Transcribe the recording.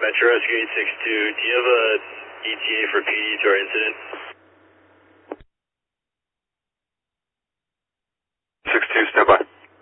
Metro Rescue 862, do you have a ETA for PD to our incident?